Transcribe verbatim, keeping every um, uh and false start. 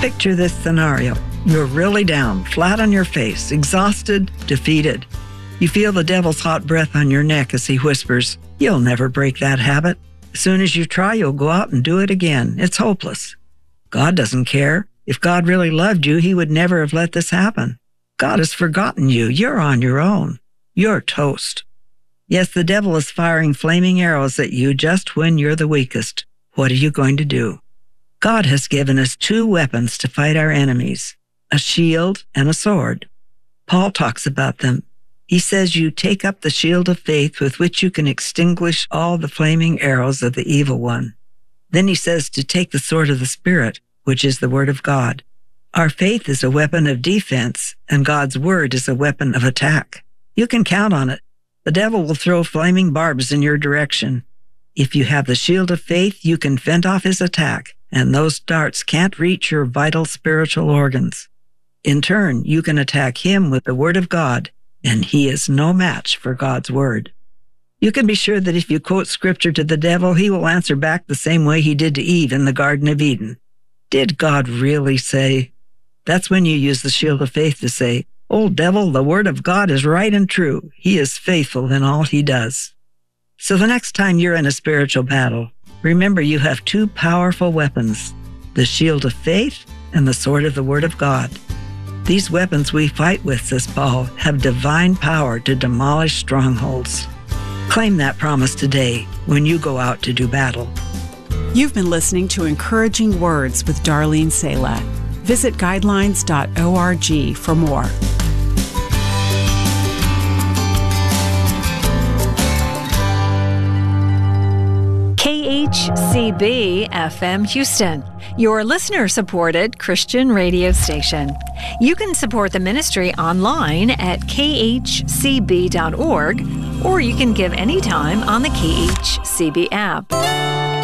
Picture this scenario. You're really down, flat on your face, exhausted, defeated. You feel the devil's hot breath on your neck as he whispers, "You'll never break that habit. As soon as you try, you'll go out and do it again. It's hopeless." God doesn't care. If God really loved you, he would never have let this happen. God has forgotten you. You're on your own. You're toast. Yes, the devil is firing flaming arrows at you just when you're the weakest. What are you going to do? God has given us two weapons to fight our enemies, a shield and a sword. Paul talks about them. He says you take up the shield of faith with which you can extinguish all the flaming arrows of the evil one. Then he says to take the sword of the Spirit, which is the Word of God. Our faith is a weapon of defense, and God's Word is a weapon of attack. You can count on it. The devil will throw flaming barbs in your direction. If you have the shield of faith, you can fend off his attack, and those darts can't reach your vital spiritual organs. In turn, you can attack him with the Word of God, and he is no match for God's Word. You can be sure that if you quote Scripture to the devil, he will answer back the same way he did to Eve in the Garden of Eden. Did God really say? That's when you use the shield of faith to say, "Old devil, the Word of God is right and true. He is faithful in all he does." So the next time you're in a spiritual battle, remember you have two powerful weapons, the shield of faith and the sword of the Word of God. These weapons we fight with, says Paul, have divine power to demolish strongholds. Claim that promise today when you go out to do battle. You've been listening to Encouraging Words with Darlene Sala. Visit guidelines dot org for more. K H C B F M Houston, your listener-supported Christian radio station. You can support the ministry online at k h c b dot org, or you can give anytime on the K H C B app.